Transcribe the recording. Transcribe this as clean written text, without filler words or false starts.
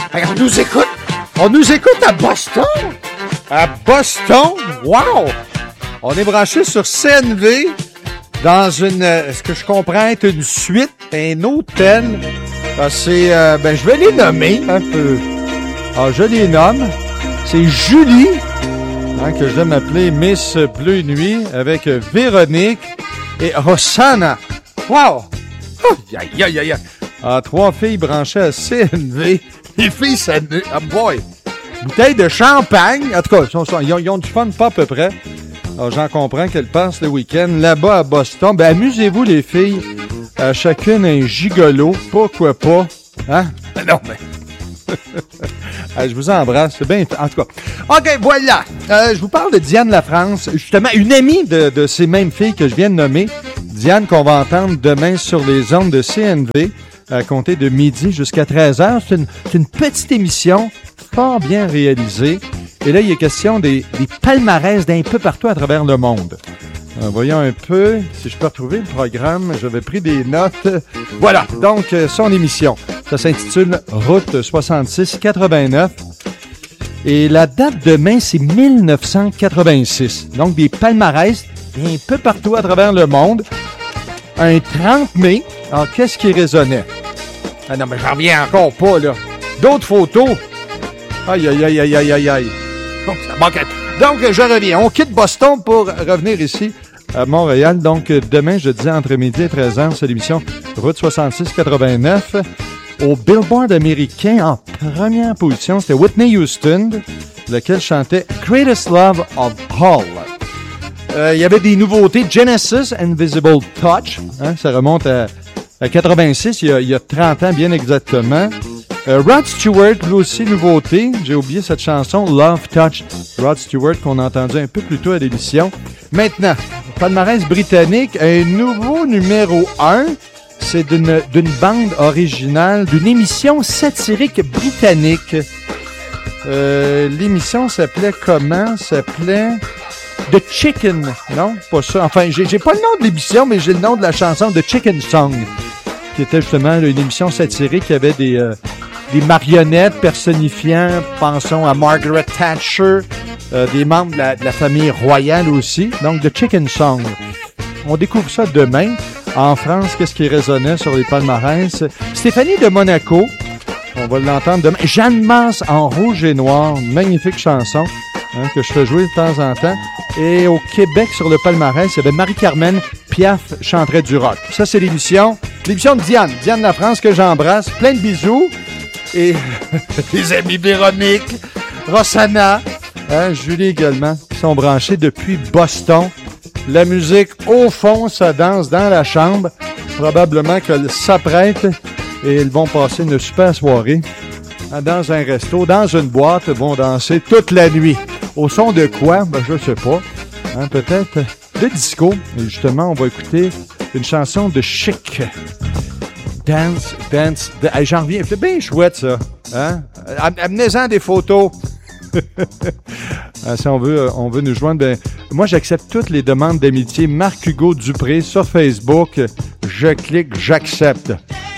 Hey, on nous écoute à Boston. À Boston? Wow! On est branché sur CNV dans une, ce que je comprends être une suite, un hôtel. C'est, je vais les nommer un peu. Je les nomme. C'est Julie, que je vais m'appeler Miss Bleu Nuit, avec Véronique et Rosanna. Wow! Aïe, aïe, aïe, aïe. 3 filles branchées à CNV. Les filles, ça... Ah, boy! Bouteille de champagne. En tout cas, ils ont du fun, pas à peu près. Alors, j'en comprends qu'elles passent le week-end là-bas à Boston. Ben, amusez-vous, les filles. Chacune un gigolo. Pourquoi pas? Hein? Non, mais... je vous embrasse. C'est bien... En tout cas. OK, voilà. Je vous parle de Diane Lafrance. Justement, une amie de ces mêmes filles que je viens de nommer. Diane, qu'on va entendre demain sur les ondes de CNV, à compter de midi jusqu'à 13h. C'est une petite émission fort bien réalisée. Et là, il est question des palmarès d'un peu partout à travers le monde. Voyons un peu, si je peux retrouver le programme, j'avais pris des notes. Voilà, donc son émission. Ça s'intitule Route 6689. Et la date demain, c'est 1986. Donc, des palmarès un peu partout à travers le monde. Un 30 mai. Alors, qu'est-ce qui résonnait? Ah non, mais j'en reviens encore pas, là. D'autres photos. Aïe, aïe, aïe, aïe, aïe, aïe, aïe. Donc, ça manquait. Donc, je reviens. On quitte Boston pour revenir ici à Montréal. Donc, demain, je disais entre midi et 13h, c'est l'émission Route 6689. Au Billboard américain, en première position, c'était Whitney Houston, lequel chantait Greatest Love of All. Il y avait des nouveautés. Genesis, Invisible Touch. Ça remonte à 86, il y a 30 ans bien exactement. Rod Stewart, lui aussi, nouveauté. J'ai oublié cette chanson, Love Touch. Rod Stewart, qu'on a entendu un peu plus tôt à l'émission. Maintenant, palmarès britannique, un nouveau numéro 1. C'est d'une bande originale, d'une émission satirique britannique. L'émission s'appelait comment? S'appelait The Chicken. Non, pas ça. Enfin, j'ai pas le nom de l'émission, mais j'ai le nom de la chanson The Chicken Song, qui était justement une émission satirique qui avait des marionnettes personnifiant, pensons à Margaret Thatcher, des membres de la famille royale aussi. Donc, The Chicken Song. On découvre ça demain. En France, qu'est-ce qui résonnait sur les palmarès? Stéphanie de Monaco. On va l'entendre demain. Jeanne Masse en rouge et noir. Magnifique chanson que je fais jouer de temps en temps. Et au Québec, sur le palmarès, il y avait Marie-Carmen Piaf chanterait du rock. Ça, c'est l'émission de Diane. Diane Lafrance, que j'embrasse. Plein de bisous. Et les amis Véronique, Rosanna, Julie également, qui sont branchés depuis Boston. La musique au fond, ça danse dans la chambre. Probablement qu'elles s'apprêtent et ils vont passer une super soirée dans un resto, dans une boîte, vont danser toute la nuit. Au son de quoi? Je sais pas. Peut-être de disco. Et justement, on va écouter une chanson de Chic. Dance. J'en reviens. C'est bien chouette, ça. Amenez-en des photos. Si on veut nous joindre, moi j'accepte toutes les demandes d'amitié. Marc-Hugo Dupré sur Facebook. Je clique, j'accepte.